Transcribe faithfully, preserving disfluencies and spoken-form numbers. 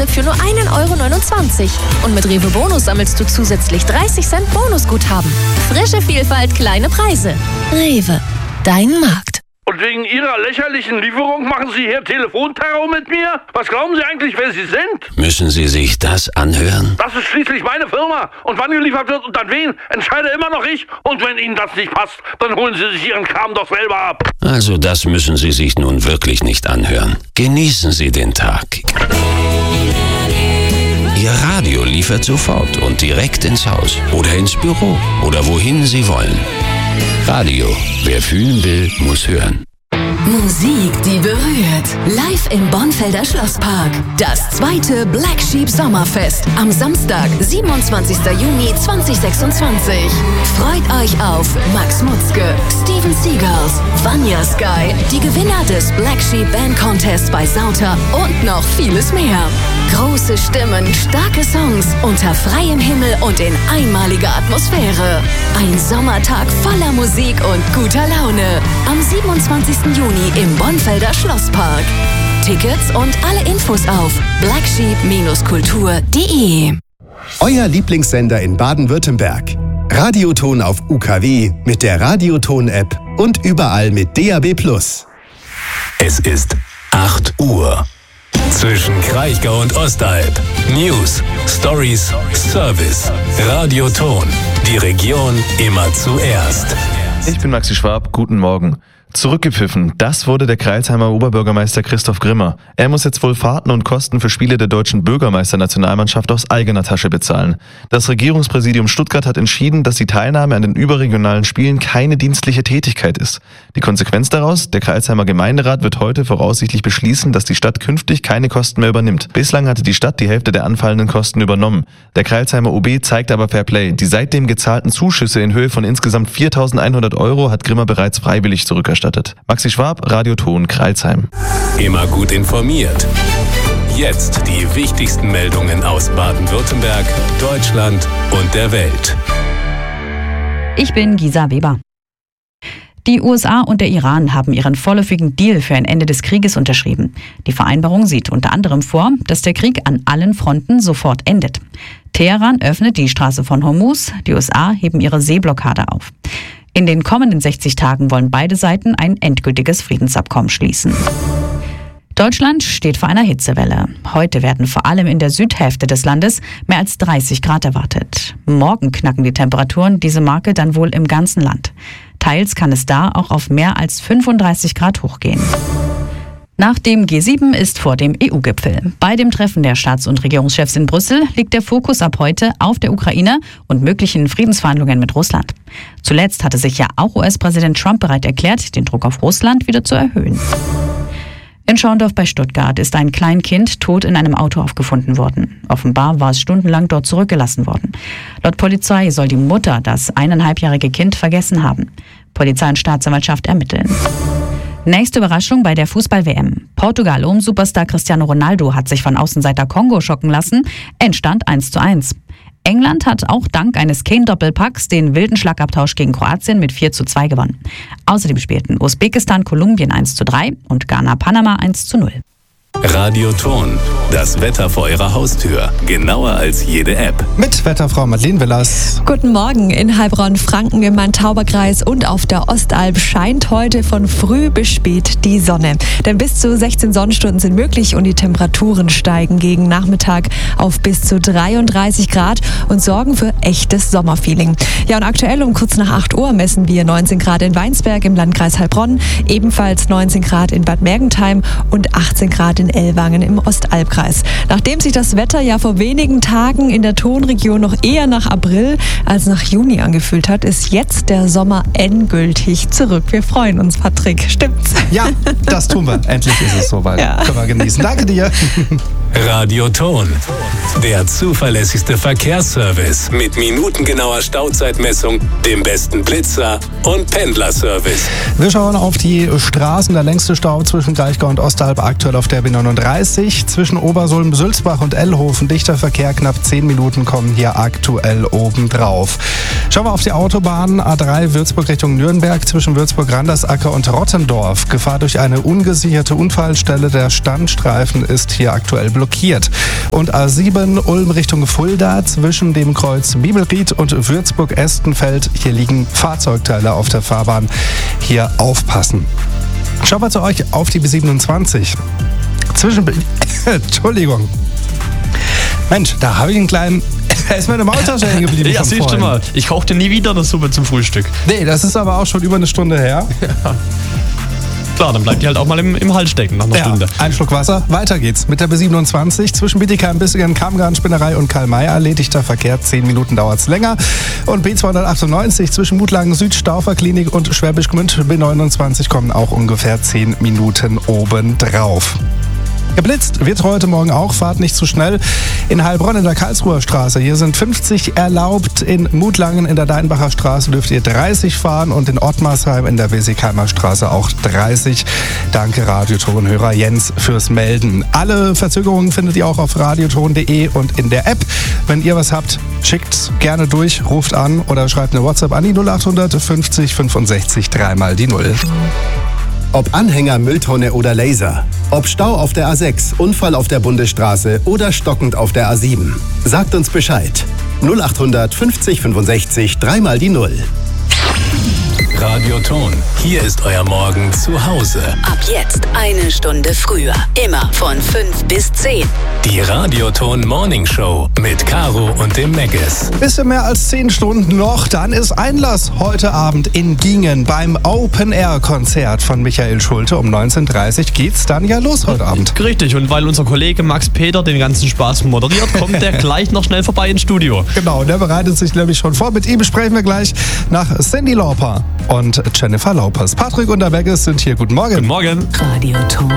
Stück für nur ein Euro neunundzwanzig. Und mit Rewe Bonus sammelst du zusätzlich dreißig Cent Bonusguthaben. Frische Vielfalt, kleine Preise. Rewe, dein Markt. Und wegen Ihrer lächerlichen Lieferung machen Sie hier Telefonterror mit mir? Was glauben Sie eigentlich, wer Sie sind? Müssen Sie sich das anhören? Das ist schließlich meine Firma. Und wann geliefert wird und an wen, entscheide immer noch ich. Und wenn Ihnen das nicht passt, dann holen Sie sich Ihren Kram doch selber ab. Also das müssen Sie sich nun wirklich nicht anhören. Genießen Sie den Tag. Ihr Radio liefert sofort und direkt ins Haus oder ins Büro oder wohin Sie wollen. Radio. Wer fühlen will, muss hören. Musik, die berührt. Live im Bonfelder Schlosspark. Das zweite Black Sheep Sommerfest. Am Samstag, siebenundzwanzigsten Juni zweitausendsechsundzwanzig. Freut euch auf Max Mutzke, Steven Seagulls, Vanya Sky, die Gewinner des Black Sheep Band Contests bei Sauter und noch vieles mehr. Große Stimmen, starke Songs, unter freiem Himmel und in einmaliger Atmosphäre. Ein Sommertag voller Musik und guter Laune. Am siebenundzwanzigsten Juni im Bonfelder Schlosspark. Tickets und alle Infos auf black sheep Bindestrich kultur punkt de. Euer Lieblingssender in Baden-Württemberg. Radioton auf U K W mit der Radioton-App und überall mit D A B plus. Es ist acht Uhr. Zwischen Kraichgau und Ostalb. News, Stories, Service. Radioton. Die Region immer zuerst. Ich bin Maxi Schwab. Guten Morgen. Zurückgepfiffen, das wurde der Crailsheimer Oberbürgermeister Christoph Grimmer. Er muss jetzt wohl Fahrten und Kosten für Spiele der deutschen Bürgermeisternationalmannschaft aus eigener Tasche bezahlen. Das Regierungspräsidium Stuttgart hat entschieden, dass die Teilnahme an den überregionalen Spielen keine dienstliche Tätigkeit ist. Die Konsequenz daraus, der Crailsheimer Gemeinderat wird heute voraussichtlich beschließen, dass die Stadt künftig keine Kosten mehr übernimmt. Bislang hatte die Stadt die Hälfte der anfallenden Kosten übernommen. Der Crailsheimer O B zeigt aber Fairplay. Die seitdem gezahlten Zuschüsse in Höhe von insgesamt viertausendeinhundert Euro hat Grimmer bereits freiwillig zurückerstattet. Maxi Schwab, Radioton, Crailsheim. Immer gut informiert. Jetzt die wichtigsten Meldungen aus Baden-Württemberg, Deutschland und der Welt. Ich bin Gisa Weber. Die U S A und der Iran haben ihren vorläufigen Deal für ein Ende des Krieges unterschrieben. Die Vereinbarung sieht unter anderem vor, dass der Krieg an allen Fronten sofort endet. Teheran öffnet die Straße von Hormuz, die U S A heben ihre Seeblockade auf. In den kommenden sechzig Tagen wollen beide Seiten ein endgültiges Friedensabkommen schließen. Deutschland steht vor einer Hitzewelle. Heute werden vor allem in der Südhälfte des Landes mehr als dreißig Grad erwartet. Morgen knacken die Temperaturen diese Marke dann wohl im ganzen Land. Teils kann es da auch auf mehr als fünfunddreißig Grad hochgehen. Nach dem G sieben ist vor dem E U-Gipfel. Bei dem Treffen der Staats- und Regierungschefs in Brüssel liegt der Fokus ab heute auf der Ukraine und möglichen Friedensverhandlungen mit Russland. Zuletzt hatte sich ja auch U S-Präsident Trump bereit erklärt, den Druck auf Russland wieder zu erhöhen. In Schorndorf bei Stuttgart ist ein Kleinkind tot in einem Auto aufgefunden worden. Offenbar war es stundenlang dort zurückgelassen worden. Laut Polizei soll die Mutter das eineinhalbjährige Kind vergessen haben. Polizei und Staatsanwaltschaft ermitteln. Nächste Überraschung bei der Fußball-W M. Portugal um Superstar Cristiano Ronaldo hat sich von Außenseiter Kongo schocken lassen. Endstand eins zu eins. England hat auch dank eines Kane-Doppelpacks den wilden Schlagabtausch gegen Kroatien mit vier zu zwei gewonnen. Außerdem spielten Usbekistan Kolumbien eins zu drei und Ghana Panama eins zu null. Radioton, das Wetter vor Ihrer Haustür. Genauer als jede App. Mit Wetterfrau Madeleine Willers. Guten Morgen. In Heilbronn-Franken im Main-Tauber-Kreis und auf der Ostalb scheint heute von früh bis spät die Sonne. Denn bis zu sechzehn Sonnenstunden sind möglich und die Temperaturen steigen gegen Nachmittag auf bis zu dreiunddreißig Grad und sorgen für echtes Sommerfeeling. Ja, und aktuell um kurz nach acht Uhr messen wir neunzehn Grad in Weinsberg im Landkreis Heilbronn, ebenfalls neunzehn Grad in Bad Mergentheim und achtzehn Grad in Ellwangen im Ostalbkreis. Nachdem sich das Wetter ja vor wenigen Tagen in der Tonregion noch eher nach April als nach Juni angefühlt hat, ist jetzt der Sommer endgültig zurück. Wir freuen uns, Patrick. Stimmt's? Ja, das tun wir. Endlich ist es soweit. Ja. Können wir genießen. Danke dir. Radioton, der zuverlässigste Verkehrsservice mit minutengenauer Stauzeitmessung, dem besten Blitzer und Pendlerservice. Wir schauen auf die Straßen. Der längste Stau zwischen Kraichgau und Ostalb aktuell auf der B neununddreißig. Zwischen Obersulm, Sülzbach und Ellhofen dichter Verkehr. Knapp zehn Minuten kommen hier aktuell obendrauf. Schauen wir auf die Autobahn A drei Würzburg Richtung Nürnberg zwischen Würzburg-Randersacker und Rottendorf. Gefahr durch eine ungesicherte Unfallstelle. Der Standstreifen ist hier aktuell blockiert. blockiert. Und A sieben Ulm Richtung Fulda zwischen dem Kreuz Bibelried und Würzburg-Estenfeld. Hier liegen Fahrzeugteile auf der Fahrbahn. Hier aufpassen. Schauen wir zu euch auf die B siebenundzwanzig. Zwischen... Entschuldigung. Mensch, da habe ich einen kleinen... Da ist meine Maultasche hängen geblieben. Ja, siehst du mal. Ich kochte nie wieder eine Suppe zum Frühstück. Nee, das ist aber auch schon über eine Stunde her. Ja. Klar, dann bleibt die halt auch mal im, im Hals stecken nach einer ja, Stunde. Ein Schluck Wasser. Weiter geht's mit der B siebenundzwanzig. Zwischen Bietigheim, Bissingen, Kamgarn, Spinnerei und Karl-May-Allee. Dichter Verkehr, zehn Minuten dauert's länger. Und B zweihundertachtundneunzig zwischen Mutlangen Süd, Stauferklinik und Schwäbisch Gmünd, B neunundzwanzig kommen auch ungefähr zehn Minuten obendrauf. Geblitzt wird heute Morgen auch, fahrt nicht zu schnell. In Heilbronn in der Karlsruher Straße, hier sind fünfzig erlaubt. In Mutlangen in der Deinbacher Straße dürft ihr dreißig fahren und in Ottmarsheim in der Wesegheimer Straße auch dreißig. Danke Radiotonhörer Jens fürs Melden. Alle Verzögerungen findet ihr auch auf radioton punkt de und in der App. Wenn ihr was habt, schickt gerne durch, ruft an oder schreibt eine WhatsApp an die null achthundert fünfzig fünfundsechzig dreimal die Null. Ob Anhänger, Mülltonne oder Laser. Ob Stau auf der A sechs, Unfall auf der Bundesstraße oder stockend auf der A sieben. Sagt uns Bescheid. null achthundert fünfzig fünfundsechzig dreimal die Null. Radioton. Hier ist euer Morgen zu Hause. Ab jetzt eine Stunde früher. Immer von fünf bis zehn. Die Radioton Morning Show mit Caro und dem Meggis. Bisschen mehr als zehn Stunden noch, dann ist Einlass heute Abend in Gingen beim Open-Air-Konzert von Michael Schulte. Um neunzehn Uhr dreißig geht's dann ja los heute Abend. Richtig, und weil unser Kollege Max Peter den ganzen Spaß moderiert, kommt der gleich noch schnell vorbei ins Studio. Genau, der bereitet sich nämlich schon vor. Mit ihm sprechen wir gleich nach Cyndi Lauper und Jennifer Lopez. Patrick und der Meggis sind hier. Guten Morgen. Guten Morgen. Radioton.